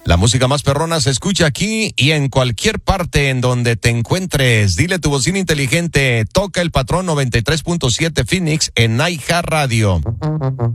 La música más perrona se escucha aquí y en cualquier parte en donde te encuentres. Dile tu bocina inteligente, toca el patrón 93.7 Phoenix en iHeartRadio.